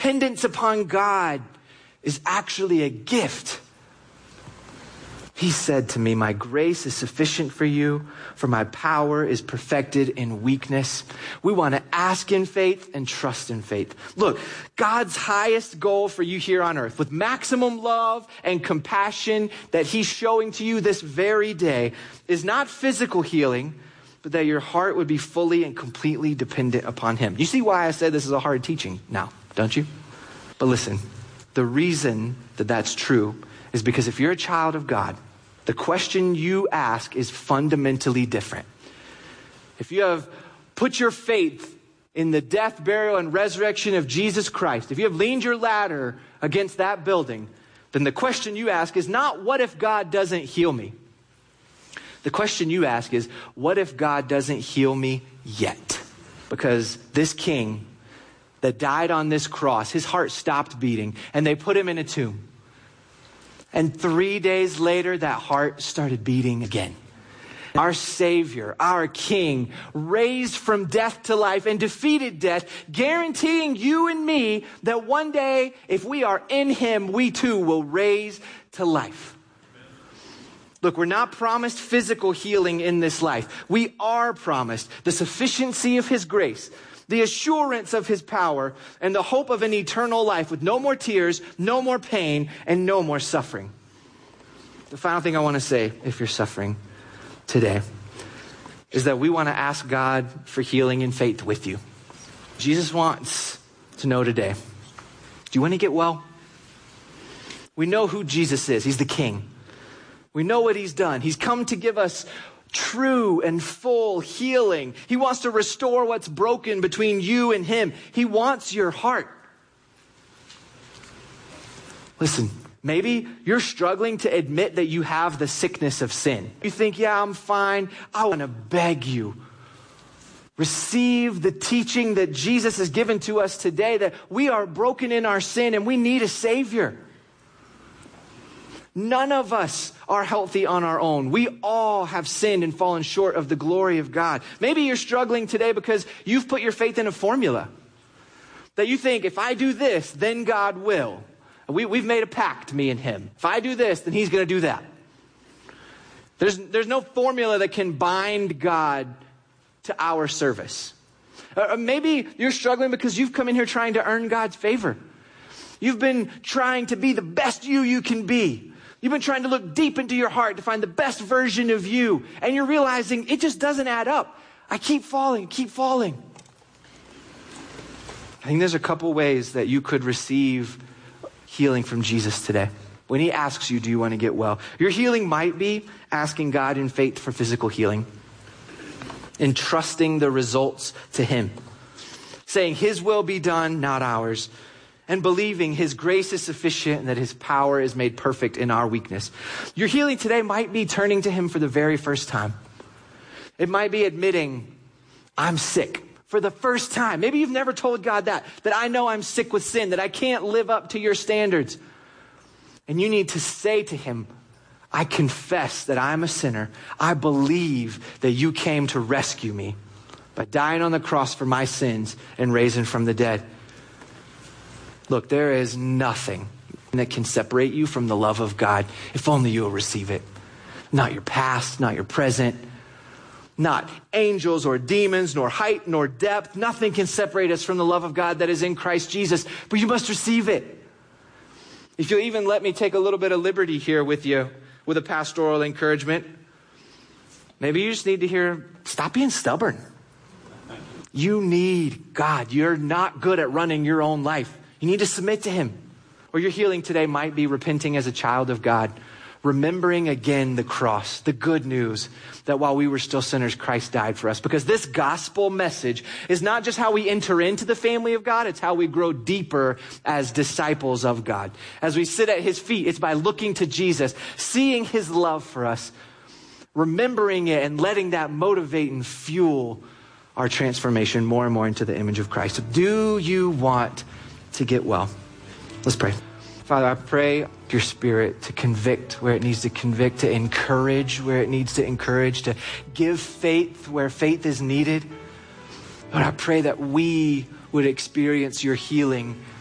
dependence upon God is actually a gift. He said to me, my grace is sufficient for you, for my power is perfected in weakness. We want to ask in faith and trust in faith. Look, God's highest goal for you here on earth, with maximum love and compassion that he's showing to you this very day, is not physical healing, but that your heart would be fully and completely dependent upon him. You see why I said this is a hard teaching now, don't you? But listen, the reason that that's true is because if you're a child of God, the question you ask is fundamentally different. If you have put your faith in the death, burial, and resurrection of Jesus Christ, if you have leaned your ladder against that building, then the question you ask is not, what if God doesn't heal me? The question you ask is, what if God doesn't heal me yet? Because this king that died on this cross, his heart stopped beating, and they put him in a tomb. And 3 days later, that heart started beating again. Our Savior, our King, raised from death to life and defeated death, guaranteeing you and me that one day, if we are in him, we too will raise to life. Look, we're not promised physical healing in this life. We are promised the sufficiency of his grace, the assurance of his power, and the hope of an eternal life with no more tears, no more pain, and no more suffering. The final thing I want to say, if you're suffering today, is that we want to ask God for healing and faith with you. Jesus wants to know today, do you want to get well? We know who Jesus is. He's the King. We know what he's done. He's come to give us true and full healing. He wants to restore what's broken between you and him. He wants your heart. Listen, maybe you're struggling to admit that you have the sickness of sin. You think, yeah, I'm fine. I want to beg you. Receive the teaching that Jesus has given to us today, that we are broken in our sin and we need a Savior. None of us are healthy on our own. We all have sinned and fallen short of the glory of God. Maybe you're struggling today because you've put your faith in a formula. That you think, if I do this, then God will. We've made a pact, me and him. If I do this, then he's going to do that. There's no formula that can bind God to our service. Maybe you're struggling because you've come in here trying to earn God's favor. You've been trying to be the best you can be. You've been trying to look deep into your heart to find the best version of you. And you're realizing it just doesn't add up. I keep falling. I think there's a couple ways that you could receive healing from Jesus today. When he asks you, do you want to get well? Your healing might be asking God in faith for physical healing. Entrusting the results to him. Saying his will be done, not ours. And believing his grace is sufficient and that his power is made perfect in our weakness. Your healing today might be turning to him for the very first time. It might be admitting, I'm sick for the first time. Maybe you've never told God that I know I'm sick with sin, that I can't live up to your standards. And you need to say to him, I confess that I'm a sinner. I believe that you came to rescue me by dying on the cross for my sins and raising from the dead. Look, there is nothing that can separate you from the love of God if only you will receive it. Not your past, not your present, not angels or demons, nor height, nor depth. Nothing can separate us from the love of God that is in Christ Jesus, but you must receive it. If you'll even let me take a little bit of liberty here with you, with a pastoral encouragement, maybe you just need to hear, stop being stubborn. You need God. You're not good at running your own life. You need to submit to him. Or your healing today might be repenting as a child of God, remembering again the cross, the good news that while we were still sinners, Christ died for us. Because this gospel message is not just how we enter into the family of God, it's how we grow deeper as disciples of God. As we sit at his feet, it's by looking to Jesus, seeing his love for us, remembering it and letting that motivate and fuel our transformation more and more into the image of Christ. So do you want to get well? Let's pray. Father, I pray your Spirit to convict where it needs to convict, to encourage where it needs to encourage, to give faith where faith is needed. Lord, I pray that we would experience your healing